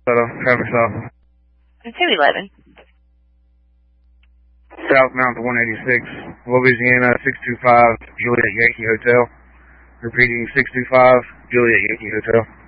Traffic stop. 211. South Mountain 186, Louisiana 625, Juliet Yankee Hotel. Repeating 625, Juliet Yankee Hotel.